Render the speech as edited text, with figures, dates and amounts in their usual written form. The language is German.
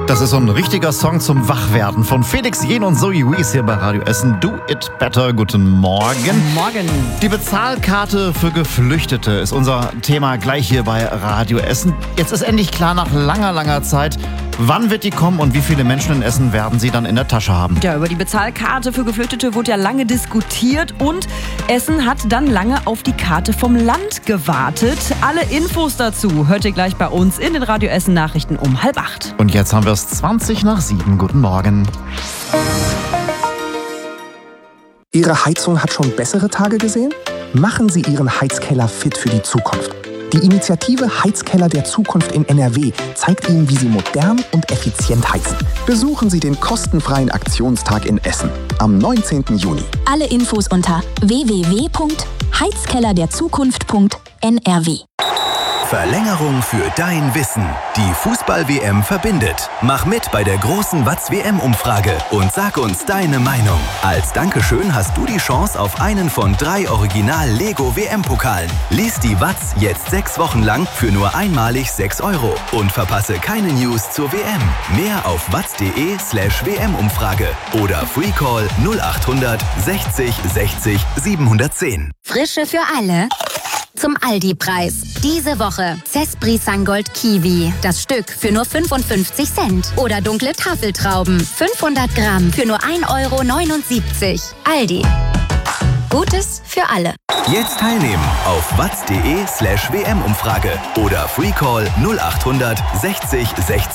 Das ist so ein richtiger Song zum Wachwerden von Felix Jähn und Zoe Wees hier bei Radio Essen. Do It Better. Guten Morgen. Morgen. Die Bezahlkarte für Geflüchtete ist unser Thema gleich hier bei Radio Essen. Jetzt ist endlich klar nach langer Zeit, wann wird die kommen und wie viele Menschen in Essen werden sie dann in der Tasche haben. Ja, über die Bezahlkarte für Geflüchtete wurde ja lange diskutiert und Essen hat dann lange auf die Karte vom Land gewartet. Alle Infos dazu hört ihr gleich bei uns in den Radio Essen Nachrichten um 7:30. Und jetzt haben wir es 7:20. Guten Morgen. Ihre Heizung hat schon bessere Tage gesehen? Machen Sie Ihren Heizkeller fit für die Zukunft. Die Initiative Heizkeller der Zukunft in NRW zeigt Ihnen, wie Sie modern und effizient heizen. Besuchen Sie den kostenfreien Aktionstag in Essen am 19. Juni. Alle Infos unter www.heizkellerderzukunft.nrw. Verlängerung für dein Wissen. Die Fußball-WM verbindet. Mach mit bei der großen Watz-WM-Umfrage und sag uns deine Meinung. Als Dankeschön hast du die Chance auf einen von 3 Original-Lego-WM-Pokalen. Lies die Watz jetzt 6 Wochen lang für nur einmalig 6 € und verpasse keine News zur WM. Mehr auf watz.de/WM-Umfrage oder Freecall 0800 60 60 710. Frische für alle. Zum Aldi-Preis. Diese Woche Cespri Sangold Kiwi. Das Stück für nur 55 Cent. Oder dunkle Tafeltrauben. 500 Gramm für nur 1,79 € Aldi. Gutes für alle. Jetzt teilnehmen auf watz.de/WM-Umfrage oder Freecall 0800 60 60